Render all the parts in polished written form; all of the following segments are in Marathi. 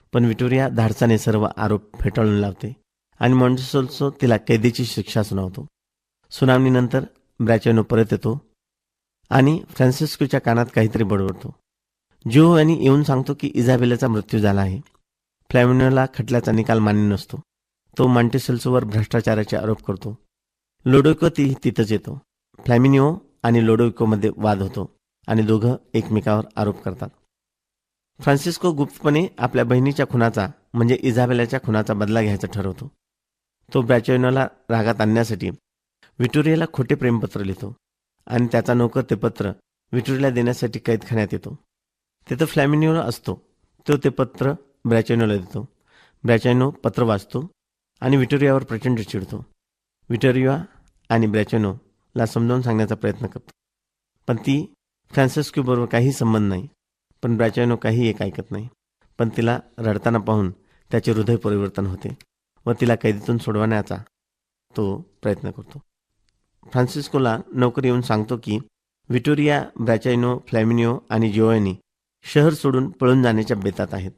पण व्हिक्टोरिया धाडसाने सर्व आरोप फेटाळून लावते आणि मॉन्टिसेल्सो तिला कैदेची शिक्षा सुनावतो. सुनावणीनंतर ब्रॅचानो परत येतो आणि फ्रान्सिस्कोच्या कानात काहीतरी बडबडतो. जिओवानी येऊन सांगतो की इजाबेलाचा मृत्यू झाला आहे. फ्लॅमिनिओला खटल्याचा निकाल मान्य नसतो. तो मॉन्टिसेल्सोवर भ्रष्टाचाराचे आरोप करतो. लोडोविको तिथंच येतो. फ्लॅमिनिओ आणि लोडोविकोमध्ये वाद होतो आणि दोघं एकमेकावर आरोप करतात. फ्रान्सिस्को गुप्तपणे आपल्या बहिणीच्या खुनाचा म्हणजे इजाबेलाच्या खुनाचा बदला घ्यायचा ठरवतो. तो ब्रॅचानोला रागात आणण्यासाठी व्हिक्टोरियाला खोटे प्रेमपत्र लिहितो आणि त्याचा नोकर ते पत्र व्हिक्टोरियाला देण्यासाठी कैदखान्यात येतो. तिथं फ्लॅमिनिओ असतो. तो ते पत्र ब्रॅचानोला देतो. ब्रॅचानो पत्र वाचतो आणि व्हिक्टोरियावर प्रचंड चिडतो. व्हिक्टोरिया आणि ब्रॅचानोला समजावून सांगण्याचा प्रयत्न करतो, पण ती फ्रान्सिस्कोबरोबर काही संबंध नाही. पण ब्रॅचानो काही एक ऐकत नाही. पण तिला रडताना पाहून त्याचे हृदय परिवर्तन होते व तिला कैदेतून सोडवण्याचा तो प्रयत्न करतो. फ्रान्सिस्कोला नोकर येऊन सांगतो की व्हिक्टोरिया, ब्रॅचानो, फ्लॅमिनिओ आणि जिओवानी शहर सोडून पळून जाण्याच्या बेतात आहेत.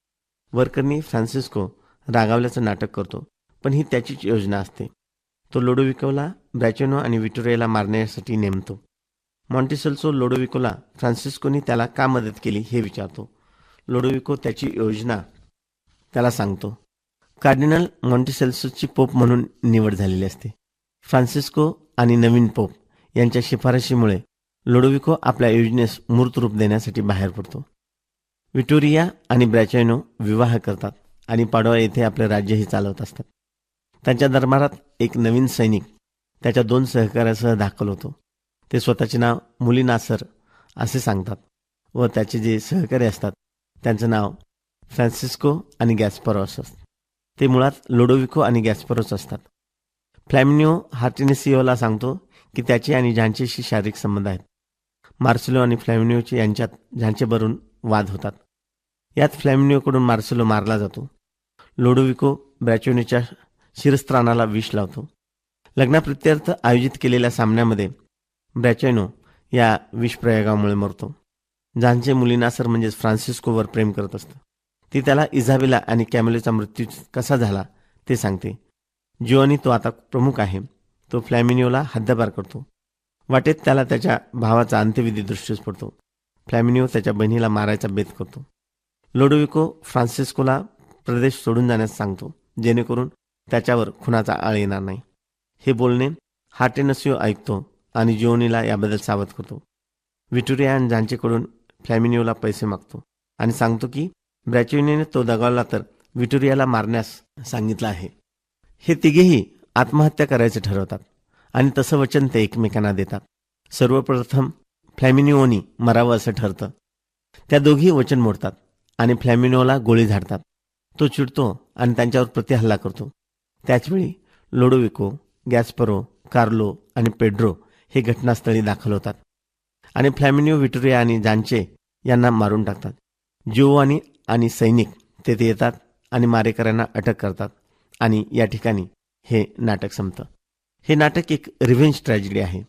वरकरणी फ्रान्सिस्को रागावल्याचं नाटक करतो, पण ही त्याचीच योजना असते. तो लोडोविकोला ब्रॅचानो आणि व्हिक्टोरियाला मारण्यासाठी नेमतो. मॉन्टिसेल्सो लोडोविकोला फ्रान्सिस्कोनी त्याला का मदत केली हे विचारतो. लोडोविको त्याची योजना त्याला सांगतो. कार्डिनल मॉन्टिसेल्सोची पोप म्हणून निवड झालेली असते. फ्रान्सिस्को आणि नवीन पोप यांच्या शिफारशीमुळे लोडोविको आपल्या योजनेस मूर्त रूप देण्यासाठी बाहेर पडतो. व्हिक्टोरिया आणि ब्रॅचानो विवाह करतात आणि पाडवा येथे आपले राज्यही चालवत असतात. त्यांच्या दरबारात एक नवीन सैनिक त्याच्या 2 सहकार्यासह दाखल होतो. ते स्वतःचे नाव मुलीनासर असे सांगतात व त्याचे जे सहकारी असतात त्यांचं नाव फ्रान्सिस्को आणि गॅस्परो असतात. ते मुळात लोडोविको आणि गॅस्परोच असतात. फ्लॅमिनिओ हार्टिनेसिओला सांगतो की त्याचे आणि झांचेशी शारीरिक संबंध आहेत. मार्सेलो आणि फ्लॅमिनिओचे यांच्यात झांचेवरून वाद होतात. यात फ्लॅमिनिओकडून मार्सेलो मारला जातो. लोडोविको ब्रॅचानोच्या शिरस्त्राणाला विष लावतो. लग्नाप्रित्यर्थ आयोजित केलेल्या सामन्यामध्ये ब्रॅचानो या विषप्रयोगामुळे मरतो. झांचे मुलीनासर म्हणजेच फ्रान्सिस्कोवर प्रेम करत असतं. ती त्याला इजाबेला आणि कॅमिलोचा मृत्यू कसा झाला ते सांगते. जिओवानी तो आता प्रमुख आहे. तो फ्लॅमिनिओला हद्दपार करतो. वाटेत त्याला त्याच्या भावाचा अंत्यविधी दृष्टीस पडतो. फ्लॅमिनिओ त्याच्या बहिणीला मारायचा बेत करतो. लोडोविको फ्रान्सिस्कोला प्रदेश सोडून जाण्यास सांगतो, जेणेकरून त्याच्यावर खुनाचा आळ येणार नाही. हे बोलणे हार्टिनेसिओ ऐकतो आणि जिओवानीला याबद्दल सावध करतो. व्हिक्टोरिया आणि झांचेकडून फ्लॅमिनिओला पैसे मागतो आणि सांगतो की ब्रॅचानोने तो दगावला तर व्हिक्टोरियाला मारण्यास सांगितलं आहे. हे तिघेही आत्महत्या करायचे ठरवतात आणि तसं वचन ते एकमेकांना देतात. सर्वप्रथम फ्लॅमिनिओनी मरावं असं ठरतं. त्या दोघी वचन मोडतात आणि फ्लॅमिनिओला गोळी झाडतात. तो चिडतो आणि त्यांच्यावर प्रतिहल्ला करतो. त्याचवेळी लोडोविको, गॅस्परो, कार्लो आणि पेड्रो हे घटनास्थळी दाखल होतात आणि फ्लॅमिनिओ, व्हिक्टोरिया आणि झांचे यांना मारून टाकतात. जिओवानी आणि सैनिक तेथे येतात आणि मारेकऱ्यांना अटक करतात आणि या ठिकाणी हे नाटक संपतं. हे नाटक एक रिव्हेंज ट्रॅजेडी आहे.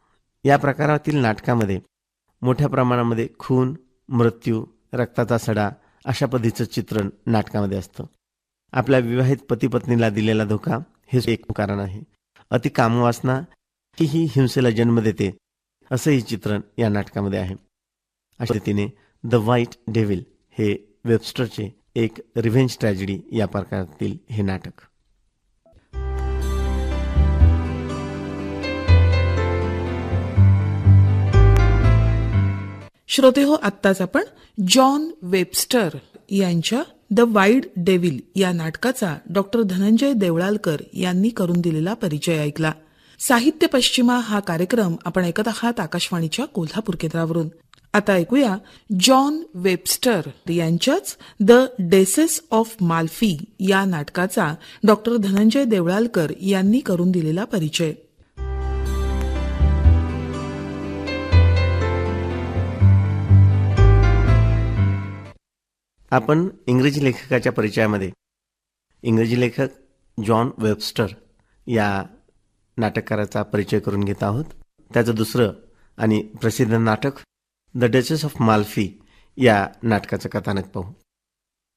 या प्रकारातील नाटकामध्ये मोठ्या प्रमाणामध्ये खून, मृत्यू, रक्ताचा सडा अशा पद्धतीचं चित्रण नाटकामध्ये असतं. आपल्या विवाहित पतीपत्नीला दिलेला धोका हे एक कारण आहे. अति कामवासना ही हिंसेला जन्म देते असंही चित्रण या नाटकामध्ये आहे. अशा पद्धतीने द व्हाईट डेव्हिल हे वेबस्टरचे एक रिव्हेंज ट्रॅजेडी या प्रकारातील हे नाटक. श्रोतेहो, आत्ताच आपण जॉन वेबस्टर यांच्या द व्हाईट डेव्हिल या नाटकाचा डॉक्टर धनंजय देवळालकर यांनी करून दिलेला परिचय ऐकला. साहित्य पश्चिमा हा कार्यक्रम आपण ऐकत आहात आकाशवाणीच्या कोल्हापूर केंद्रावरून. आता ऐकूया जॉन वेबस्टर यांच्याच द डेसेस ऑफ माल्फी या नाटकाचा डॉक्टर धनंजय देवळालकर यांनी करून दिलेला परिचय. आपण इंग्रजी लेखकाच्या परिचयामध्ये इंग्रजी लेखक जॉन वेबस्टर या नाटककाराचा परिचय करून घेत आहोत. त्याचं दुसरं आणि प्रसिद्ध नाटक द डचेस ऑफ माल्फी या नाटकाचं कथानक पाहू.